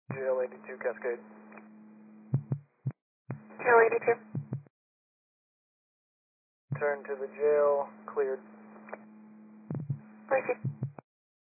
Jail 82 Cascade. Jail 82. Turn to the jail, clear.